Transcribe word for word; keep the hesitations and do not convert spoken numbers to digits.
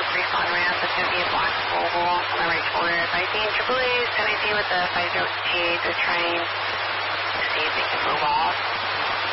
respond ramp. It's going to be a black Volvo on the right shoulder. nineteen Triple A's, ten eighteen with the five zero T eight. They're trying to see if they can move off.